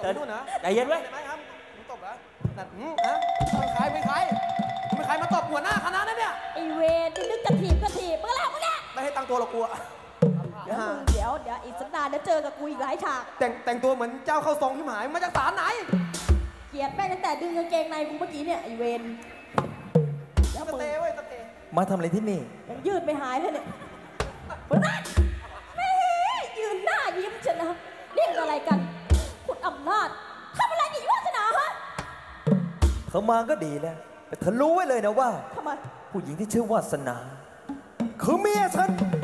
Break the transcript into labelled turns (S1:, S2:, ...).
S1: เดินนู่นนะใจเย็นไว้ไหมครับมึงตบเหรอนั่นฮะไม่ใครมาตบหัวหน้าคณะนั่นเนี่ย
S2: ไอเวรนึกกระถีบมึงอะไรมึงเนี่ย
S1: ไม่ให้ตั้งตัวหรอกกลัว
S2: เดี๋ยวอีกสักนานเดี๋ยวเจอกับกูอีกหลายฉาก
S1: แต่งตัวเหมือนเจ้าเข้าทรงที่หมายมาจากศาลไหน
S2: เกลียดแม่ตั้งแต่ดึงกางเกงในกูเมื่อกี้เนี่ยไอเวร
S1: แล้วมึงเว้ยตะเต
S3: มาทำอะไรที่นี่
S2: ยังยืดไม่หายเลยเนี่ยคนนั้นแม่ยืนหน้ายิ้มชนะเรียกอะไรกันคุณอำนาจทำอะไรหนีวาสนาฮะ
S3: เธอมาก็ดีแล้วแต่เธอรู้ไว้เลยนะว่า
S2: ทำไม
S3: ผู้หญิงที่ชื่อวาสนาคือเมียฉัน